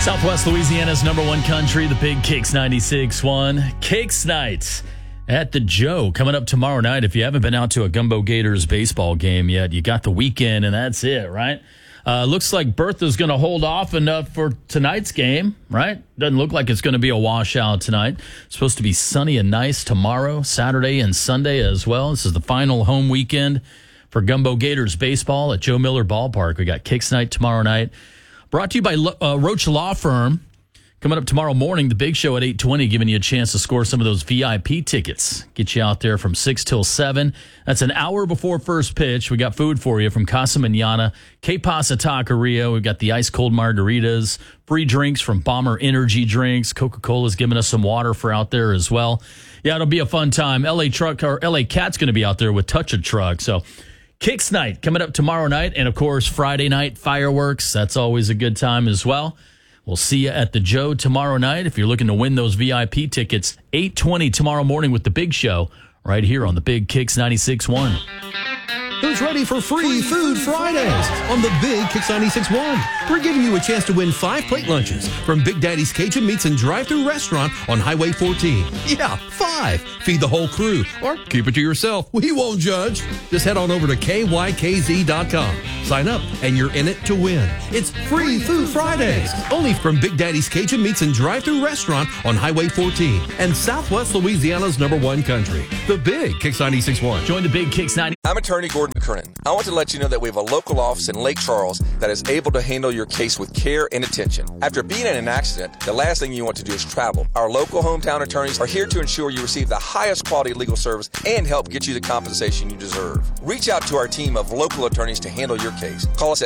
Southwest Louisiana's number one country, the Big Kicks 96.1. Kicks Night at the Joe coming up tomorrow night. If you haven't been out to a Gumbo Gators baseball game yet, you got the weekend and that's it, right? Looks like Bertha's going to hold off enough for tonight's game, right? Doesn't look like it's going to be a washout tonight. It's supposed to be sunny and nice tomorrow, Saturday and Sunday as well. This is the final home weekend for Gumbo Gators baseball at Joe Miller Ballpark. We got Kicks Night tomorrow night. Brought to you by Roach Law Firm. Coming up tomorrow morning, the big show at 8:20, giving you a chance to score some of those VIP tickets. Get you out there from 6 till 7. That's an hour before first pitch. We got food for you from Casa Manana, Que Pasa Taqueria. We've got the ice-cold margaritas, free drinks from Bomber Energy Drinks. Coca-Cola's giving us some water for out there as well. Yeah, it'll be a fun time. LA Cat's going to be out there with Touch a Truck. So Kicks Night coming up tomorrow night. And, of course, Friday night fireworks. That's always a good time as well. We'll see you at the Joe tomorrow night. If you're looking to win those VIP tickets, 8:20 tomorrow morning with the big show right here on the Big Kicks 96.1. Who's ready for Free Food Fridays on the Big Kicks 96.1? We're giving you a chance to win 5 plate lunches from Big Daddy's Cajun Meats and Drive-Thru Restaurant on Highway 14. Yeah, 5. Feed the whole crew or keep it to yourself. We won't judge. Just head on over to KYKZ.com. Sign up and you're in it to win. It's Free Food Fridays only from Big Daddy's Cajun Meats and Drive-Thru Restaurant on Highway 14 and Southwest Louisiana's number one country. The Big Kicks 96.1. Join the Big Kicks 90. I'm attorney Gordon McKernan. I want to let you know that we have a local office in Lake Charles that is able to handle your case with care and attention. After being in an accident, the last thing you want to do is travel. Our local hometown attorneys are here to ensure you receive the highest quality legal service and help get you the compensation you deserve. Reach out to our team of local attorneys to handle your case. Call us at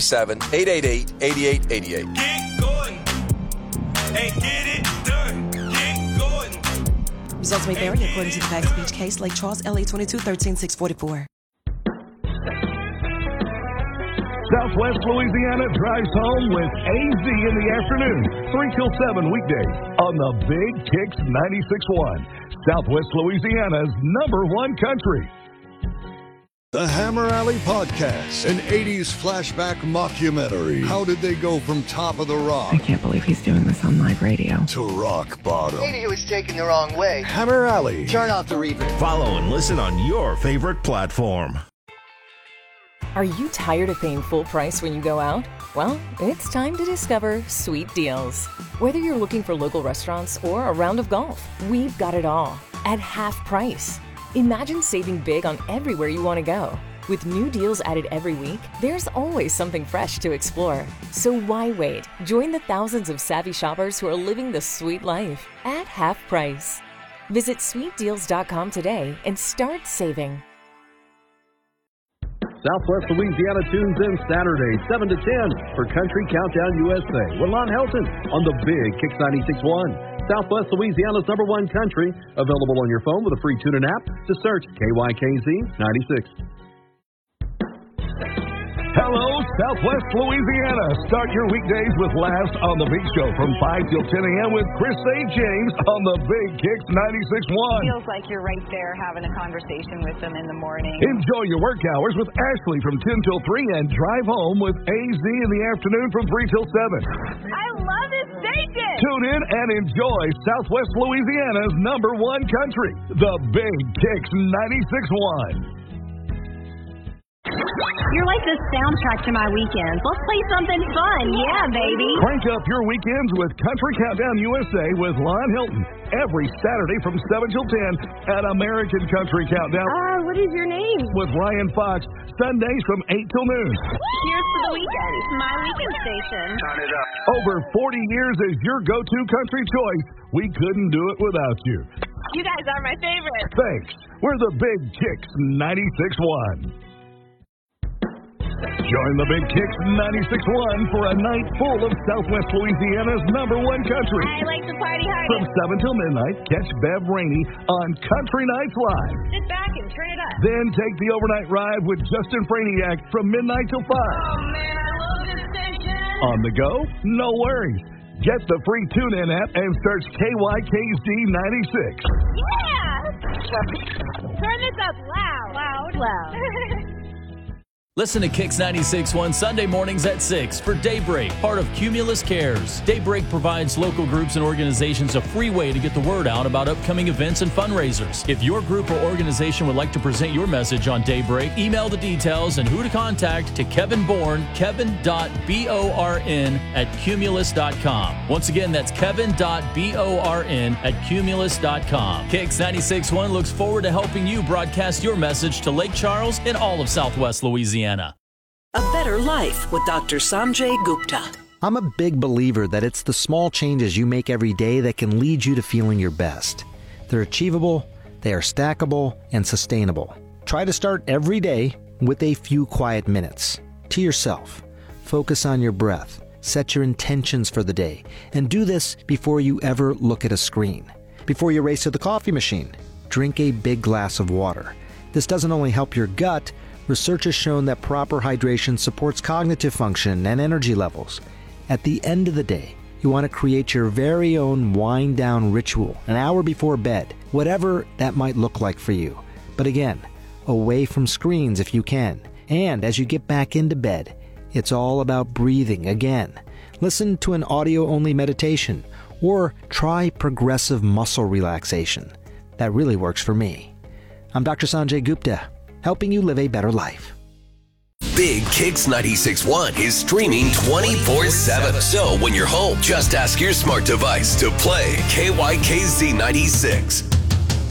337-888-8888. Get going and get it done. Get going. Results may vary according to the facts of each case. Lake Charles, LA 22-13-644. Southwest Louisiana drives home with AZ in the afternoon, 3 till 7 weekdays on the Big Kicks 96.1, Southwest Louisiana's number one country. The Hammer Alley Podcast, an 80s flashback mockumentary. How did they go from top of the rock? I can't believe he's doing this on live radio. To rock bottom. Maybe he was taken the wrong way. Hammer Alley. Turn off the reverb. Follow and listen on your favorite platform. Are you tired of paying full price when you go out? Well, it's time to discover Sweet Deals. Whether you're looking for local restaurants or a round of golf, we've got it all at half price. Imagine saving big on everywhere you want to go. With new deals added every week, there's always something fresh to explore. So why wait? Join the thousands of savvy shoppers who are living the sweet life at half price. Visit sweetdeals.com today and start saving. Southwest Louisiana tunes in Saturday, 7 to 10 for Country Countdown USA with Lon Helton on the Big Kicks 96.1. Southwest Louisiana's number one country, available on your phone with a free TuneIn app to search KYKZ 96. Hello, Southwest Louisiana. Start your weekdays with Last on the Big Show from 5 till 10 a.m. with Chris St. James on the Big Kicks 96.1. Feels like you're right there having a conversation with them in the morning. Enjoy your work hours with Ashley from 10 till 3 and drive home with AZ in the afternoon from 3 till 7. I love this bacon. Tune in and enjoy Southwest Louisiana's number one country, the Big Kicks 96.1. You're like the soundtrack to my weekends. Let's play something fun. Yeah, baby. Crank up your weekends with Country Countdown USA with Lon Hilton every Saturday from 7 till 10 at American Country Countdown. What is your name? With Ryan Fox, Sundays from 8 till noon. Here's to the weekend. My weekend station. Turn it up. Over 40 years as your go-to country choice. We couldn't do it without you. You guys are my favorite. Thanks. We're the Big Kicks 96.1. Join the Big Kicks 96.1 for a night full of Southwest Louisiana's number one country. I like to party hard. From 7 till midnight, catch Bev Rainey on Country Nights Live. Sit back and turn it up. Then take the overnight ride with Justin Franiak from midnight till 5. Oh, man, I love this station. On the go? No worries. Get the free TuneIn app and search KYKZ 96. Yeah! Turn this up loud. Loud. Listen to Kicks 96.1 Sunday mornings at 6 for Daybreak, part of Cumulus Cares. Daybreak provides local groups and organizations a free way to get the word out about upcoming events and fundraisers. If your group or organization would like to present your message on Daybreak, email the details and who to contact to Kevin Bourne, kevin.born@cumulus.com. Once again, that's kevin.born@cumulus.com. Kicks 96.1 looks forward to helping you broadcast your message to Lake Charles and all of Southwest Louisiana. A better life with Dr. Sanjay Gupta. I'm a big believer that it's the small changes you make every day that can lead you to feeling your best. They're achievable, they are stackable, and sustainable. Try to start every day with a few quiet minutes. To yourself. Focus on your breath. Set your intentions for the day. And do this before you ever look at a screen. Before you race to the coffee machine, drink a big glass of water. This doesn't only help your gut. Research has shown that proper hydration supports cognitive function and energy levels. At the end of the day, you want to create your very own wind-down ritual an hour before bed, whatever that might look like for you. But again, away from screens if you can. And as you get back into bed, it's all about breathing again. Listen to an audio-only meditation or try progressive muscle relaxation. That really works for me. I'm Dr. Sanjay Gupta, helping you live a better life. Big Kicks 96.1 is streaming 24/7. So when you're home, just ask your smart device to play KYKZ 96.